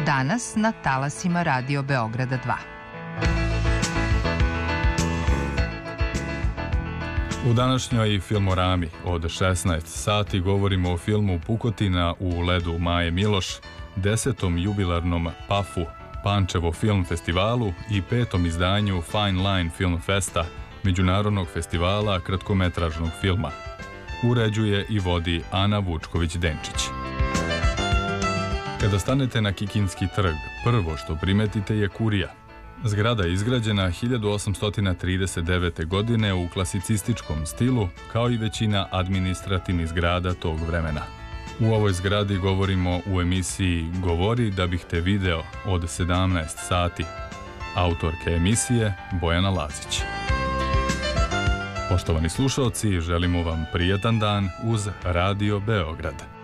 danas na talasima Radio Beograda 2. U današnjoj Filmorami od 16 sati govorimo o filmu Pukotina u ledu Maje Miloš, 10. jubilarnom PAF-u, Pančevo film festivalu i 5. izdanju Fine Line Film Festa, Međunarodnog festivala kratkometražnog filma. Uređuje i vodi Ana Vučković-Denčić. Kada stanete na Kikinski trg, prvo što primetite je kurija. Zgrada je izgrađena 1839. godine u klasicističkom stilu, kao i većina administrativnih zgrada tog vremena. U ovoj zgradi govorimo u emisiji Govori da bih te video od 17 sati. Autorke emisije Bojana Lazić. Poštovani slušalci, želimo vam prijetan dan uz Radio Beograd.